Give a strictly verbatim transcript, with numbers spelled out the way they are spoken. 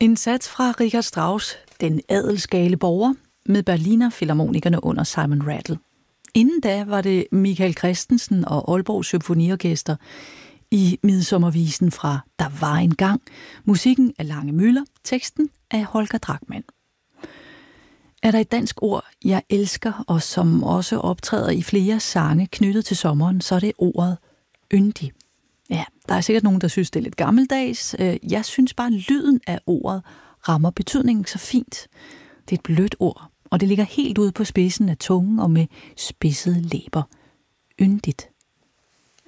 En sats fra Richard Strauss, Den adelsgale borger, med Berliner Philharmonikerne under Simon Rattle. Inden da var det Michael Christensen og Aalborg Symfoniorkester i Midsommervisen fra Der var en gang. Musikken af Lange Müller, teksten af Holger Drachmann. Er der et dansk ord, jeg elsker, og som også optræder i flere sange knyttet til sommeren, så er det ordet yndig. Ja, der er sikkert nogen, der synes, det er lidt gammeldags. Jeg synes bare, lyden af ordet rammer betydningen så fint. Det er et blødt ord, og det ligger helt ude på spidsen af tungen og med spidsede læber. Yndigt.